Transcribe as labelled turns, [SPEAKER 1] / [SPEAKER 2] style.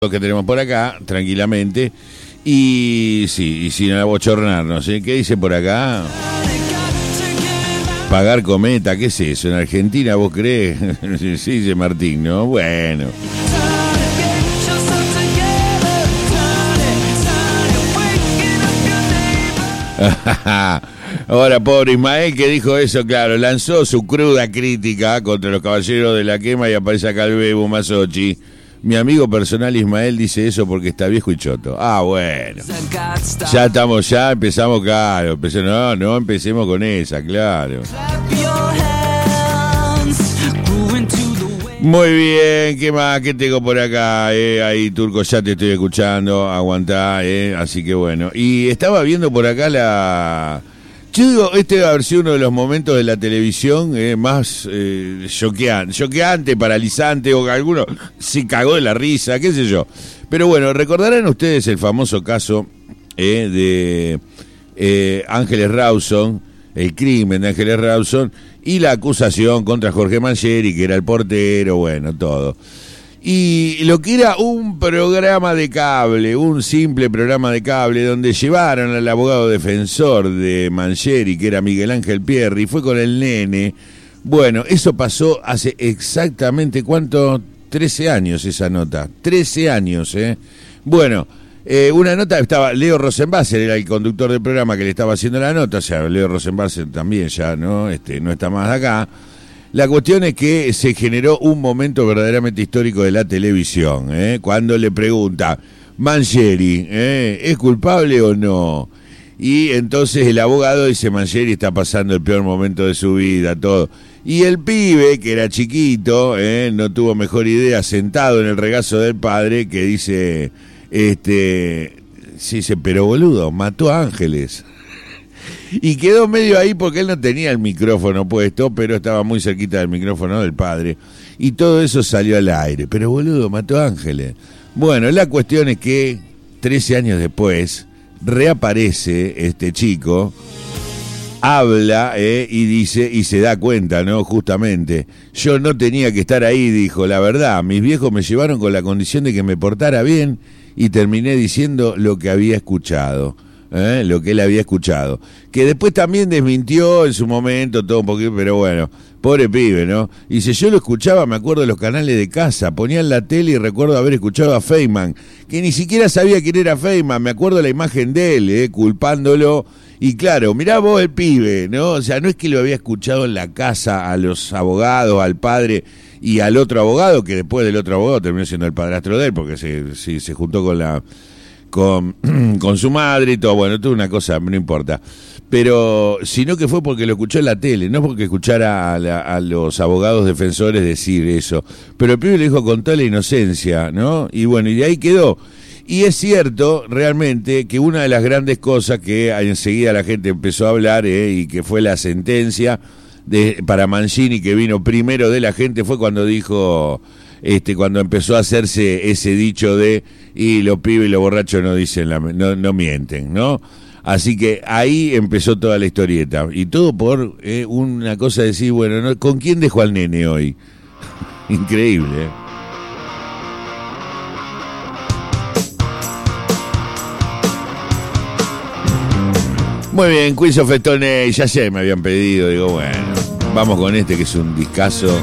[SPEAKER 1] que tenemos por acá, tranquilamente, y sí, y sin abochornarnos, ¿eh? ¿Qué dice por acá? Pagar cometa, ¿qué es eso? ¿En Argentina vos crees? Sí, dice Martín, ¿no? Bueno. Ahora, pobre Ismael que dijo eso, claro, lanzó su cruda crítica contra los caballeros de la quema y aparece acá el Bebo Masochi. Mi amigo personal Ismael dice eso porque está viejo y choto. Ah, bueno. Ya empezamos, claro. No empecemos con esa, claro. Muy bien, ¿qué más? ¿Qué tengo por acá? Ahí, Turco, ya te estoy escuchando, aguantá, así que bueno. Y estaba viendo por acá yo digo, este debe haber sido uno de los momentos de la televisión más choqueante, paralizante, o que alguno se cagó de la risa, qué sé yo. Pero bueno, recordarán ustedes el famoso caso de Ángeles Rawson, el crimen de Ángeles Rawson, y la acusación contra Jorge Mangieri, que era el portero, bueno, todo. Y lo que era un programa de cable, un simple programa de cable, donde llevaron al abogado defensor de Mangieri, que era Miguel Ángel Pierri, fue con el nene. Bueno, eso pasó hace exactamente, ¿cuánto? 13 años esa nota, 13 años, Bueno, una nota, estaba Leo Rosenbasser, era el conductor del programa que le estaba haciendo la nota, o sea, Leo Rosenbasser también ya, ¿no? No está más acá. La cuestión es que se generó un momento verdaderamente histórico de la televisión, cuando le pregunta, Mangieri, ¿es culpable o no? Y entonces el abogado dice, Mangieri está pasando el peor momento de su vida, todo. Y el pibe, que era chiquito, no tuvo mejor idea, sentado en el regazo del padre, que dice, dice, pero boludo, mató a Ángeles. Y quedó medio ahí porque él no tenía el micrófono puesto, pero estaba muy cerquita del micrófono del padre. Y todo eso salió al aire. Pero boludo, mató a Ángeles. Bueno, la cuestión es que 13 años después reaparece este chico, habla y dice, y se da cuenta, ¿no? Justamente, yo no tenía que estar ahí, dijo, la verdad, mis viejos me llevaron con la condición de que me portara bien y terminé diciendo lo que había escuchado. Lo que él había escuchado, que después también desmintió en su momento todo un poquito, pero bueno, pobre pibe, ¿no? Y dice, yo lo escuchaba, me acuerdo de los canales de casa, ponían la tele y recuerdo haber escuchado a Feynman, que ni siquiera sabía quién era Feynman, me acuerdo de la imagen de él, culpándolo, y claro, mirá vos el pibe, ¿no? O sea, no es que lo había escuchado en la casa a los abogados, al padre y al otro abogado, que después del otro abogado terminó siendo el padrastro de él, porque se juntó con su madre y todo, bueno, toda una cosa, no importa, pero sino que fue porque lo escuchó en la tele, no porque escuchara a los abogados defensores decir eso, pero el pibe le dijo con toda la inocencia, ¿no? Y bueno, y de ahí quedó. Y es cierto realmente que una de las grandes cosas que enseguida la gente empezó a hablar y que fue la sentencia para Mangieri, que vino primero de la gente, fue cuando dijo... cuando empezó a hacerse ese dicho de y los pibes y los borrachos no dicen no mienten, ¿no? Así que ahí empezó toda la historieta y todo por una cosa de decir, bueno, ¿no? ¿Con quién dejó al nene hoy? Increíble, Muy bien, Quiz of Stone Age, ya me habían pedido, digo, bueno, vamos con que es un discazo.